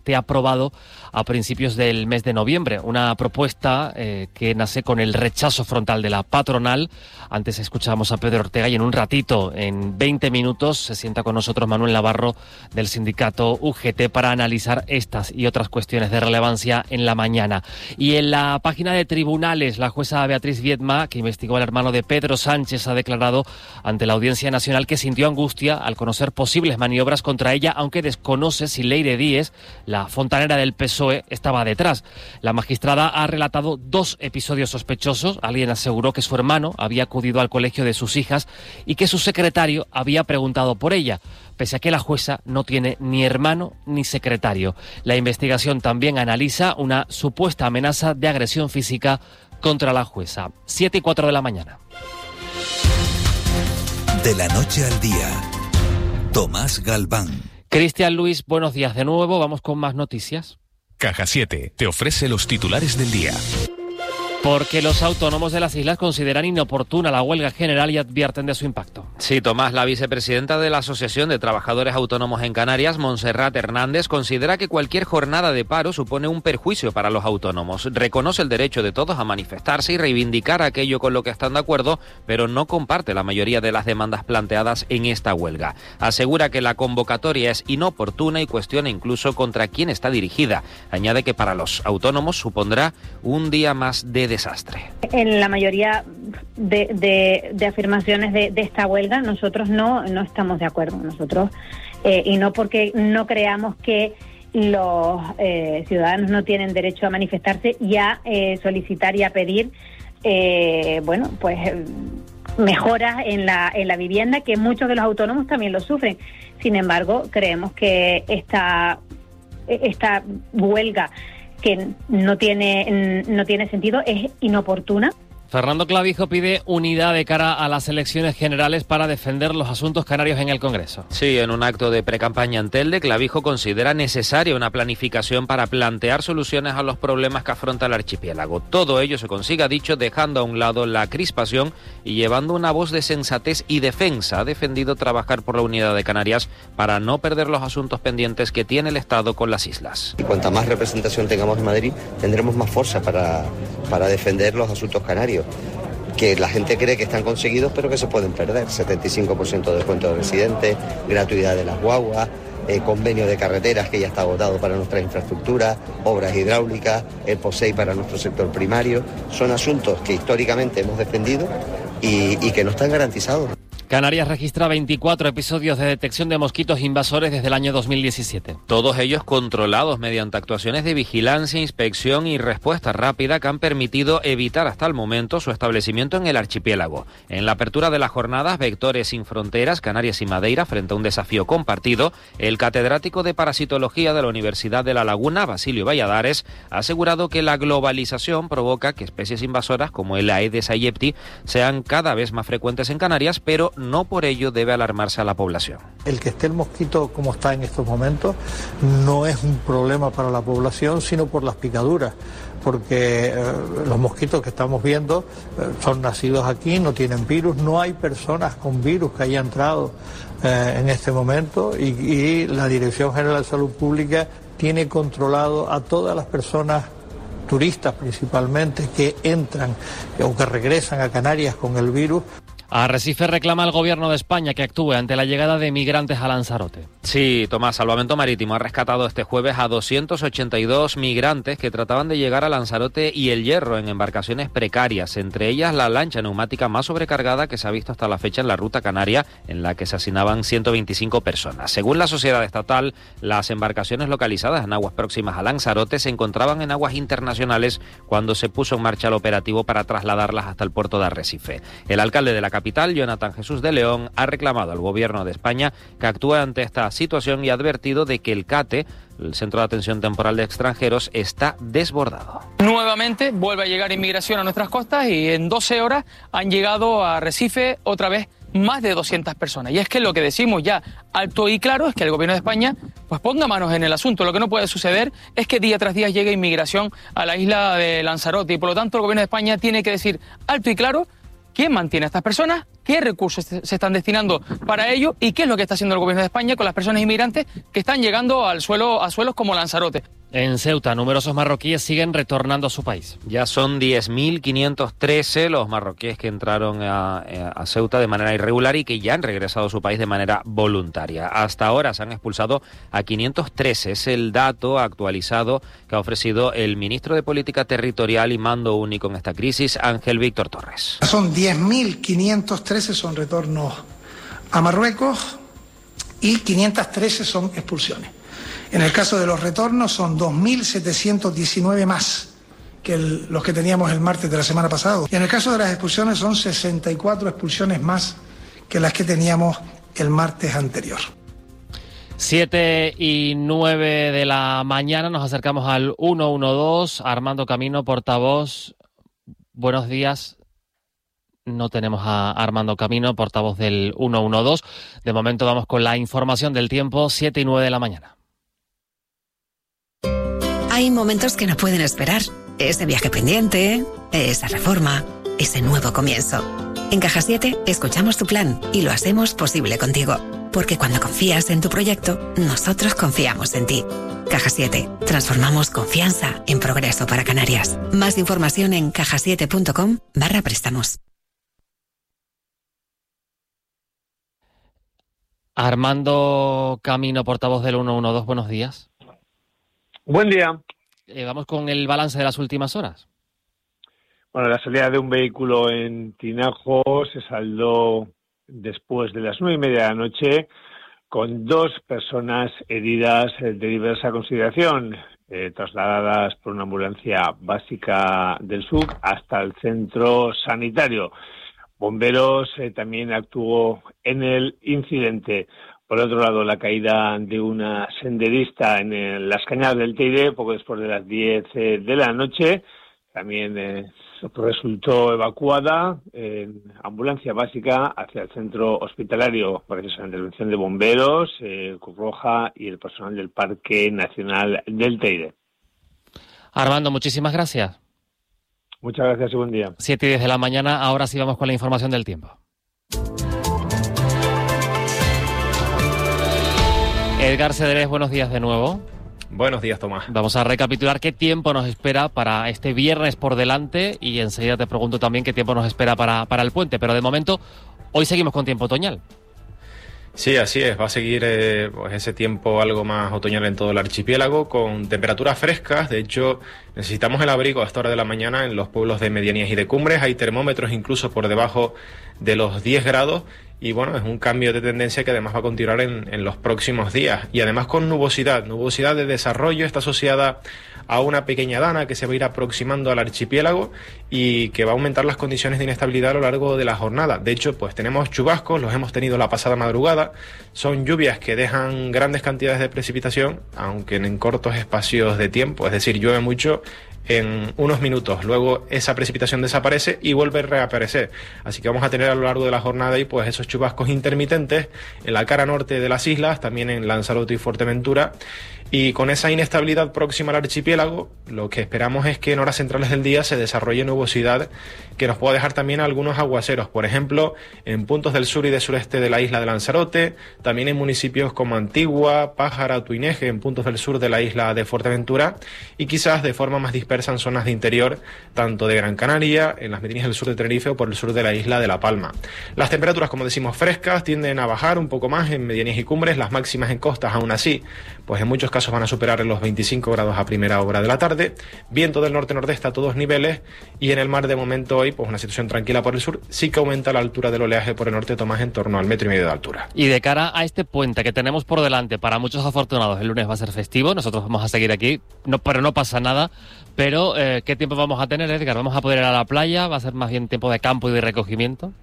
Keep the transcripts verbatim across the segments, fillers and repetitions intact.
te ha aprobado a principios del mes de noviembre. Una propuesta eh, que nace con el rechazo frontal de la patronal. Antes escuchábamos a Pedro Ortega y en un ratito, en veinte minutos, se sienta con nosotros Manuel Navarro del sindicato U G T para analizar estas y otras cuestiones de relevancia en la mañana. Y en la página de tribunales, la jueza Beatriz Viedma, que investigó al hermano de Pedro Sánchez, ha declarado ante la Audiencia Nacional que sintió angustia al conocer posibles maniobras contra ella, aunque desconoce si Leire Díez, la fontanera del P S O E, estaba detrás. La magistrada ha relatado dos episodios sospechosos. Alguien aseguró que su hermano había acudido al colegio de sus hijas y que su secretario había preguntado por ella, pese a que la jueza no tiene ni hermano ni secretario. La investigación también analiza una supuesta amenaza de agresión física contra la jueza. Siete y cuatro de la mañana. De la noche al día, Tomás Galván. Cristian Luis, buenos días de nuevo. Vamos con más noticias. Caja siete te ofrece los titulares del día. Porque los autónomos de las islas consideran inoportuna la huelga general y advierten de su impacto. Sí, Tomás, la vicepresidenta de la Asociación de Trabajadores Autónomos en Canarias, Montserrat Hernández, considera que cualquier jornada de paro supone un perjuicio para los autónomos. Reconoce el derecho de todos a manifestarse y reivindicar aquello con lo que están de acuerdo, pero no comparte la mayoría de las demandas planteadas en esta huelga. Asegura que la convocatoria es inoportuna y cuestiona incluso contra quién está dirigida. Añade que para los autónomos supondrá un día más de desastre. En la mayoría de, de, de afirmaciones de, de esta huelga nosotros no, no estamos de acuerdo. Nosotros, eh, y no porque no creamos que los eh, ciudadanos no tienen derecho a manifestarse y a eh, solicitar y a pedir eh, bueno, pues mejoras en la, en la vivienda, que muchos de los autónomos también lo sufren. Sin embargo, creemos que esta, esta huelga que no tiene no tiene sentido, es inoportuna. Fernando Clavijo pide unidad de cara a las elecciones generales para defender los asuntos canarios en el Congreso. Sí, en un acto de precampaña en Telde, Clavijo considera necesaria una planificación para plantear soluciones a los problemas que afronta el archipiélago. Todo ello se consiga, dicho, dejando a un lado la crispación y llevando una voz de sensatez y defensa. Ha defendido trabajar por la unidad de Canarias para no perder los asuntos pendientes que tiene el Estado con las islas. Y cuanta más representación tengamos en Madrid, tendremos más fuerza para, para defender los asuntos canarios, que la gente cree que están conseguidos pero que se pueden perder. setenta y cinco por ciento de descuento de residentes, gratuidad de las guaguas, eh, convenio de carreteras que ya está agotado para nuestras infraestructuras, obras hidráulicas, el POSEI para nuestro sector primario. Son asuntos que históricamente hemos defendido y, y que no están garantizados. Canarias registra veinticuatro episodios de detección de mosquitos invasores desde el año dos mil diecisiete. Todos ellos controlados mediante actuaciones de vigilancia, inspección y respuesta rápida que han permitido evitar hasta el momento su establecimiento en el archipiélago. En la apertura de las jornadas Vectores sin Fronteras, Canarias y Madeira, frente a un desafío compartido, el catedrático de Parasitología de la Universidad de La Laguna, Basilio Valladares, ha asegurado que la globalización provoca que especies invasoras como el Aedes aegypti sean cada vez más frecuentes en Canarias, pero no por ello debe alarmarse a la población. El que esté el mosquito como está en estos momentos no es un problema para la población, sino por las picaduras, porque eh, los mosquitos que estamos viendo eh, son nacidos aquí, no tienen virus, no hay personas con virus que hayan entrado eh, en este momento y, y la Dirección General de Salud Pública tiene controlado a todas las personas, turistas principalmente, que entran o que regresan a Canarias con el virus. Arrecife reclama al Gobierno de España que actúe ante la llegada de migrantes a Lanzarote. Sí, Tomás, Salvamento Marítimo ha rescatado este jueves a doscientos ochenta y dos migrantes que trataban de llegar a Lanzarote y El Hierro en embarcaciones precarias, entre ellas la lancha neumática más sobrecargada que se ha visto hasta la fecha en la ruta canaria, en la que se hacinaban ciento veinticinco personas. Según la sociedad estatal, las embarcaciones localizadas en aguas próximas a Lanzarote se encontraban en aguas internacionales cuando se puso en marcha el operativo para trasladarlas hasta el puerto de Arrecife. El alcalde de la capital, Jonathan Jesús de León, ha reclamado al Gobierno de España que actúe ante esta situación y ha advertido de que el CATE, el Centro de Atención Temporal de Extranjeros, está desbordado. Nuevamente vuelve a llegar inmigración a nuestras costas y en doce horas han llegado a Arrecife otra vez más de doscientas personas. Y es que lo que decimos ya alto y claro es que el Gobierno de España pues ponga manos en el asunto. Lo que no puede suceder es que día tras día llegue inmigración a la isla de Lanzarote y por lo tanto el Gobierno de España tiene que decir alto y claro quién mantiene a estas personas qué recursos se están destinando para ello y qué es lo que está haciendo el gobierno de España con las personas inmigrantes que están llegando al suelo, a suelos como Lanzarote. En Ceuta, numerosos marroquíes siguen retornando a su país. Ya son diez mil quinientos trece los marroquíes que entraron a, a Ceuta de manera irregular y que ya han regresado a su país de manera voluntaria. Hasta ahora se han expulsado a quinientos trece. Es el dato actualizado que ha ofrecido el ministro de Política Territorial y Mando Único en esta crisis, Ángel Víctor Torres. Son diez mil quinientos trece son retornos a Marruecos y quinientos trece son expulsiones. En el caso de los retornos son dos mil setecientos diecinueve más que el, los que teníamos el martes de la semana pasada. Y en el caso de las expulsiones son sesenta y cuatro expulsiones más que las que teníamos el martes anterior. Siete y nueve de la mañana, nos acercamos al ciento doce. Armando Camino, portavoz. Buenos días. No tenemos a Armando Camino, portavoz del ciento doce. De momento vamos con la información del tiempo, siete y nueve de la mañana. Hay momentos que no pueden esperar. Ese viaje pendiente, esa reforma, ese nuevo comienzo. En Caja siete escuchamos tu plan y lo hacemos posible contigo. Porque cuando confías en tu proyecto, nosotros confiamos en ti. Caja siete. Transformamos confianza en progreso para Canarias. Más información en caja siete punto com barra préstamos. Armando Camino, portavoz del ciento doce, buenos días. Buen día. Eh, vamos con el balance de las últimas horas. Bueno, la salida de un vehículo en Tinajo se saldó después de las nueve y media de la noche con dos personas heridas de diversa consideración, eh, trasladadas por una ambulancia básica del sur hasta el centro sanitario. Bomberos eh, también actuó en el incidente. Por otro lado, la caída de una senderista en el, las Cañadas del Teide, poco después de las diez eh, de la noche, también eh, resultó evacuada en ambulancia básica hacia el centro hospitalario gracias a la intervención de bomberos, eh, Cruz Roja y el personal del Parque Nacional del Teide. Armando, muchísimas gracias. Muchas gracias y buen día. siete y diez de la mañana, ahora sí vamos con la información del tiempo. Edgar Cedrés, buenos días de nuevo. Buenos días, Tomás. Vamos a recapitular qué tiempo nos espera para este viernes por delante y enseguida te pregunto también qué tiempo nos espera para, para el puente. Pero de momento, hoy seguimos con tiempo otoñal. Sí, así es. Va a seguir eh, pues ese tiempo algo más otoñal en todo el archipiélago, con temperaturas frescas. De hecho, necesitamos el abrigo a esta hora de la mañana en los pueblos de medianías y de cumbres. Hay termómetros incluso por debajo de los diez grados. Y bueno, es un cambio de tendencia que además va a continuar en, en los próximos días. Y además con nubosidad. Nubosidad de desarrollo está asociada a una pequeña dana que se va a ir aproximando al archipiélago y que va a aumentar las condiciones de inestabilidad a lo largo de la jornada. De hecho, pues tenemos chubascos, los hemos tenido la pasada madrugada. Son lluvias que dejan grandes cantidades de precipitación, aunque en cortos espacios de tiempo. Es decir, llueve mucho en unos minutos, luego esa precipitación desaparece y vuelve a reaparecer, así que vamos a tener a lo largo de la jornada y pues esos chubascos intermitentes en la cara norte de las islas, también en Lanzarote y Fuerteventura, y con esa inestabilidad próxima al archipiélago, lo que esperamos es que en horas centrales del día se desarrolle nubosidad que nos pueda dejar también algunos aguaceros, por ejemplo, en puntos del sur y del sureste de la isla de Lanzarote, también en municipios como Antigua, Pájara, Tuineje, en puntos del sur de la isla de Fuerteventura, y quizás de forma más dispersa en zonas de interior, tanto de Gran Canaria, en las medianías del sur de Tenerife o por el sur de la isla de La Palma. Las temperaturas, como decimos, frescas, tienden a bajar un poco más en medianías y cumbres, las máximas en costas aún así, pues en muchos casos van a superar los veinticinco grados a primera hora de la tarde, viento del norte-nordeste a todos niveles, y en el mar de momento hoy pues una situación tranquila por el sur, sí que aumenta la altura del oleaje por el norte, Tomás, en torno al metro y medio de altura. Y de cara a este puente que tenemos por delante, para muchos afortunados el lunes va a ser festivo, nosotros vamos a seguir aquí, no, pero no pasa nada, pero eh, ¿qué tiempo vamos a tener, Edgar? ¿Vamos a poder ir a la playa? ¿Va a ser más bien tiempo de campo y de recogimiento?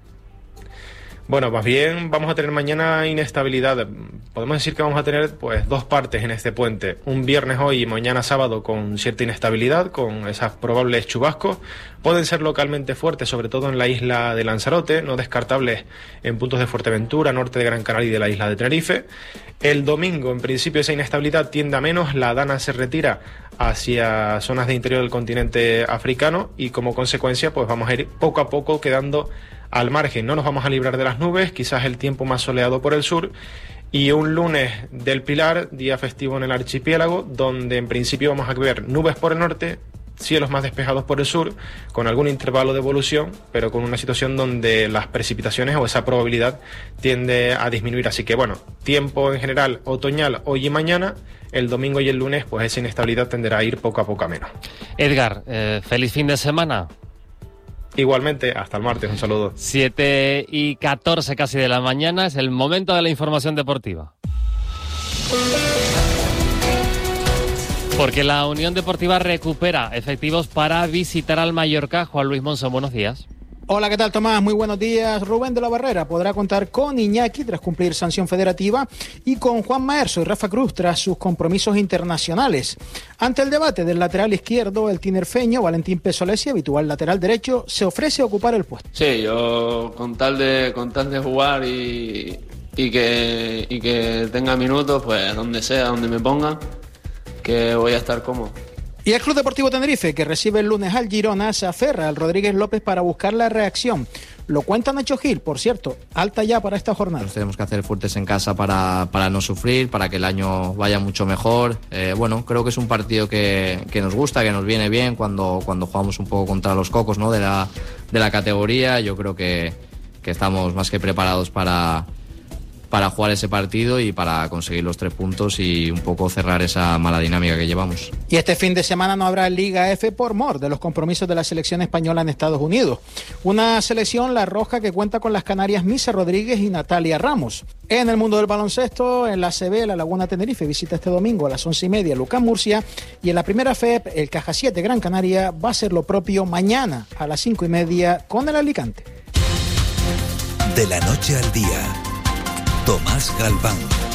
Bueno, más bien vamos a tener mañana inestabilidad. Podemos decir que vamos a tener pues dos partes en este puente. Un viernes hoy y mañana sábado con cierta inestabilidad, con esas probables chubascos. Pueden ser localmente fuertes, sobre todo en la isla de Lanzarote, no descartables en puntos de Fuerteventura, norte de Gran Canaria y de la isla de Tenerife. El domingo, en principio, esa inestabilidad tiende a menos, la dana se retira hacia zonas de interior del continente africano y como consecuencia pues vamos a ir poco a poco quedando Al margen, no nos vamos a librar de las nubes, quizás el tiempo más soleado por el sur, y un lunes del Pilar, día festivo en el archipiélago, donde en principio vamos a ver nubes por el norte, cielos más despejados por el sur, con algún intervalo de evolución, pero con una situación donde las precipitaciones o esa probabilidad tiende a disminuir. Así que bueno, tiempo en general otoñal hoy y mañana. El domingo y el lunes, pues esa inestabilidad tenderá a ir poco a poco a menos. Edgar, eh, feliz fin de semana. Igualmente, hasta el martes, un saludo. siete y catorce casi de la mañana, es el momento de la información deportiva. Porque la Unión Deportiva recupera efectivos para visitar al Mallorca. Juan Luis Monzón, buenos días. Hola, ¿qué tal, Tomás? Muy buenos días. Rubén de la Barrera podrá contar con Iñaki tras cumplir sanción federativa y con Juan Maerso y Rafa Cruz tras sus compromisos internacionales. Ante el debate del lateral izquierdo, el tinerfeño Valentín Pesolesi, habitual lateral derecho, se ofrece a ocupar el puesto. Sí, yo con tal de, con tal de jugar y, y, que, y que tenga minutos, pues donde sea, donde me pongan, que voy a estar cómodo. Y el Club Deportivo Tenerife, que recibe el lunes al Girona, se aferra al Rodríguez López para buscar la reacción. Lo cuenta Nacho Gil, por cierto, alta ya para esta jornada. Nos tenemos que hacer fuertes en casa para, para no sufrir, para que el año vaya mucho mejor. Eh, bueno, creo que es un partido que, que nos gusta, que nos viene bien cuando, cuando jugamos un poco contra los cocos, ¿no?, de la, de la categoría. Yo creo que, que estamos más que preparados para... para jugar ese partido y para conseguir los tres puntos y un poco cerrar esa mala dinámica que llevamos. Y este fin de semana no habrá Liga F por mor de los compromisos de la selección española en Estados Unidos. Una selección, la roja, que cuenta con las canarias Misa Rodríguez y Natalia Ramos. En el mundo del baloncesto, en la A C B, la Laguna Tenerife visita este domingo a las once y media Lucán Murcia, y en la primera F E P, el Caja siete Gran Canaria va a hacer lo propio mañana a las cinco y media con el Alicante. De la noche al día, Tomás Galván.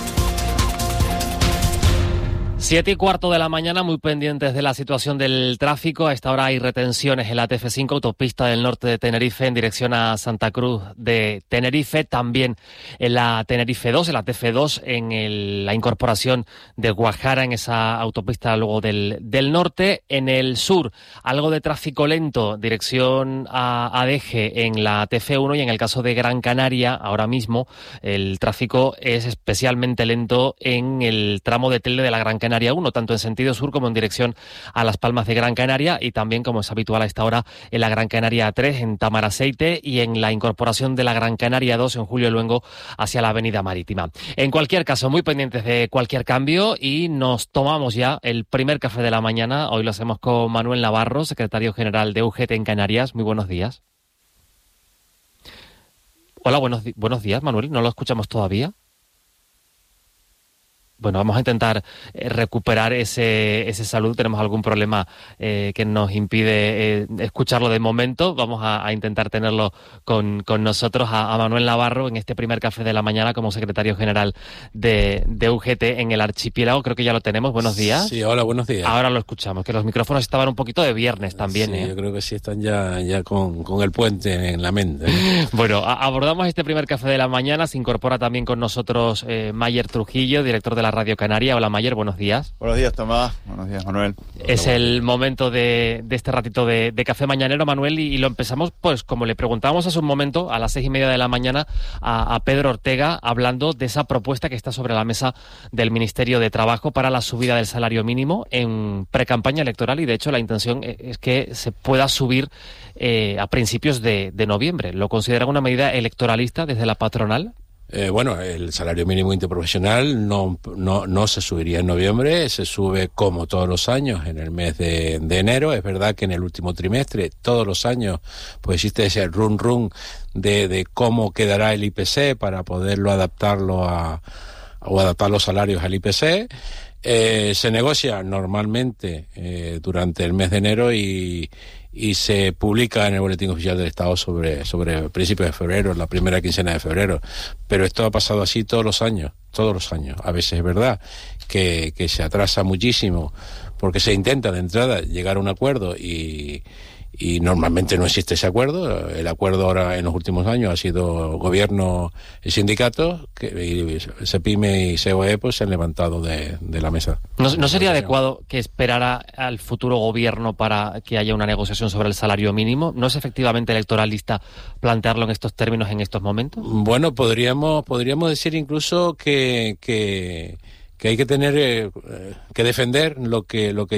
Siete y cuarto de la mañana, muy pendientes de la situación del tráfico. A esta hora hay retenciones en la T F cinco, autopista del norte de Tenerife, en dirección a Santa Cruz de Tenerife. También en la Tenerife dos, en la T F dos, en el, la incorporación de Guajara, en esa autopista luego del, del norte. En el sur, algo de tráfico lento, dirección a Adeje, en la T F uno. Y en el caso de Gran Canaria, ahora mismo, el tráfico es especialmente lento en el tramo de Telde de la Gran Canaria uno, tanto en sentido sur como en dirección a Las Palmas de Gran Canaria, y también, como es habitual a esta hora, en la Gran Canaria tres, en Tamaraceite, y en la incorporación de la Gran Canaria dos, en Julio Luengo, hacia la Avenida Marítima. En cualquier caso, muy pendientes de cualquier cambio, y nos tomamos ya el primer café de la mañana. Hoy lo hacemos con Manuel Navarro, secretario general de U G T en Canarias. Muy buenos días. Hola, buenos, di- buenos días, Manuel. ¿No lo escuchamos todavía? Bueno, vamos a intentar eh, recuperar ese ese salud. Tenemos algún problema eh, que nos impide eh, escucharlo de momento. Vamos a, a intentar tenerlo con, con nosotros a, a Manuel Navarro en este primer café de la mañana como secretario general de, de U G T en el archipiélago. Creo que ya lo tenemos. Buenos días. Sí, hola, buenos días. Ahora lo escuchamos, que los micrófonos estaban un poquito de viernes también. Sí, ¿eh? yo creo que sí están ya, ya con, con el puente en la mente, ¿eh? Bueno, a, abordamos este primer café de la mañana. Se incorpora también con nosotros eh, Mayer Trujillo, director de la Radio Canaria. Hola, Mayer, buenos días. Buenos días, Tomás. Buenos días, Manuel. Es el momento de, de este ratito de, de café mañanero, Manuel, y, y lo empezamos, pues, como le preguntábamos hace un momento, a las seis y media de la mañana, a, a Pedro Ortega, hablando de esa propuesta que está sobre la mesa del Ministerio de Trabajo para la subida del salario mínimo en precampaña electoral, y de hecho la intención es que se pueda subir eh, a principios de, de noviembre. ¿Lo considera una medida electoralista desde la patronal? Eh, bueno, el salario mínimo interprofesional no, no, no se subiría en noviembre, se sube como todos los años en el mes de, de enero. Es verdad que en el último trimestre, todos los años, pues existe ese run run de, de cómo quedará el I P C para poderlo adaptarlo a, o adaptar los salarios al I P C. Eh, se negocia normalmente eh, durante el mes de enero y y se publica en el Boletín Oficial del Estado sobre, sobre principios de febrero, la primera quincena de febrero. Pero esto ha pasado así todos los años, todos los años. A veces es verdad que, que se atrasa muchísimo porque se intenta de entrada llegar a un acuerdo y, y normalmente no existe ese acuerdo. El acuerdo ahora en los últimos años ha sido gobierno y sindicatos, que y SEPIME y C O E pues se han levantado de, de la mesa. ¿No, ¿No sería adecuado que esperara al futuro gobierno para que haya una negociación sobre el salario mínimo? ¿No es efectivamente electoralista plantearlo en estos términos en estos momentos? Bueno, podríamos podríamos decir incluso que que, que hay que tener eh, que defender lo que lo que